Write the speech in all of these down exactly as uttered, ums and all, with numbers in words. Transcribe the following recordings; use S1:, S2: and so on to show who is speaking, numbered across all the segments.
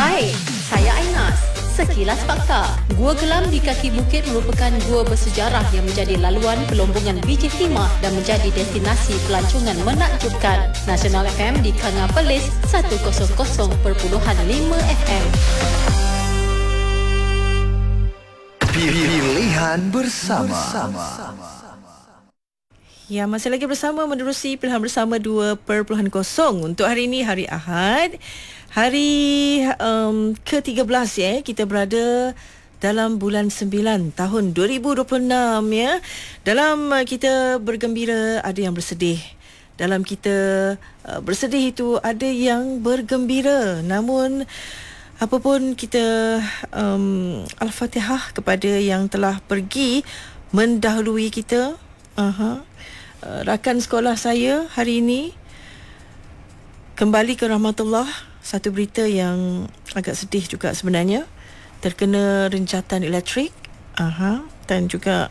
S1: Hai, saya Ainas. Sekilas fakta. Gua Gelam di kaki bukit merupakan gua bersejarah yang menjadi laluan pelombongan biji timah dan menjadi destinasi pelancongan menakjubkan. Nasional F M di Kanga Perlis seratus perpuluhan lima F M.
S2: Pilihan bersama.
S3: Ya, masih lagi bersama menerusi Pilihan Bersama dua perpuluhan kosong. Untuk hari ini, hari Ahad, hari um, ke tiga belas ya. Kita berada dalam bulan sembilan tahun dua ribu dua puluh enam ya. Dalam uh, kita bergembira, ada yang bersedih. Dalam kita uh, bersedih itu ada yang bergembira. Namun apapun kita um, Al-Fatihah kepada yang telah pergi mendahului kita. Aha. Uh, rakan sekolah saya hari ini kembali ke rahmatullah. Satu berita yang agak sedih juga sebenarnya, terkena rencatan elektrik. Aha. Dan juga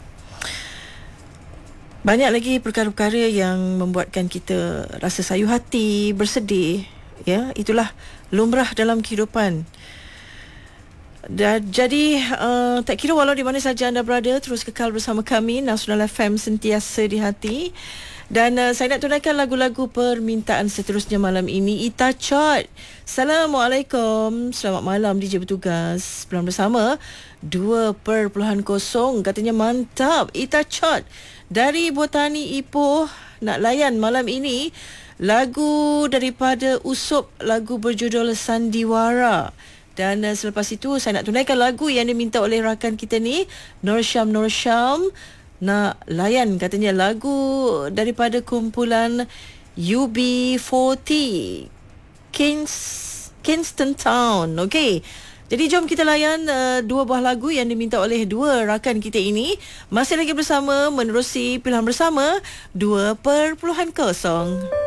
S3: banyak lagi perkara-perkara yang membuatkan kita rasa sayu hati, bersedih. Ya, itulah lumrah dalam kehidupan. Dan jadi uh, tak kira walau di mana saja anda berada, terus kekal bersama kami. Nasional F M sentiasa di hati. Dan uh, saya nak tunaikan lagu-lagu permintaan seterusnya malam ini. Ita Chot, Assalamualaikum, selamat malam D J bertugas. Pilihan Bersama dua perpuluhan kosong. Katanya mantap. Ita Chot dari Botani Ipoh nak layan malam ini lagu daripada Usup, lagu berjudul Sandiwara. Dan uh, selepas itu saya nak tunaikan lagu yang diminta oleh rakan kita ni, Nur Syam Nur Syam, nak layan katanya lagu daripada kumpulan U B empat puluh Kings, Kingston Town. Okey. Jadi jom kita layan uh, dua buah lagu yang diminta oleh dua rakan kita ini. Masih lagi bersama menerusi Pilihan Bersama dua perpuluhan kosong.